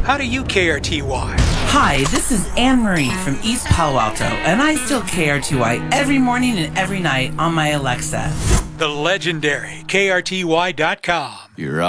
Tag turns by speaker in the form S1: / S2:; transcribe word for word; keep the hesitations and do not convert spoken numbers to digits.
S1: How do you K R T Y?
S2: Hi, this is Anne Marie from East Palo Alto, and I still K R T Y every morning and every night on my Alexa.
S1: The legendary K R T Y dot com.
S3: You're